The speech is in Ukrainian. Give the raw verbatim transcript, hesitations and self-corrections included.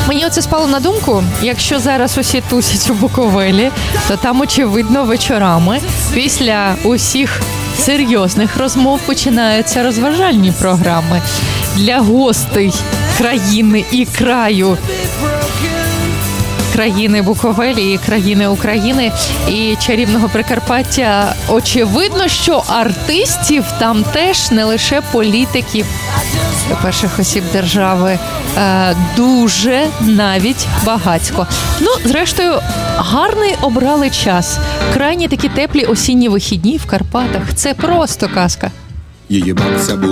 Мені оце спало на думку, якщо зараз усі тусять у Буковелі, то там, очевидно, вечорами після усіх серйозних розмов починаються розважальні програми для гостей країни і краю. Країни Буковелі і країни України і чарівного Прикарпаття. Очевидно, що артистів там теж, не лише політиків, перших осіб держави, дуже навіть багатько. Ну, зрештою, гарний обрали час. Крайні такі теплі осінні вихідні в Карпатах. Це просто казка. Її бабця була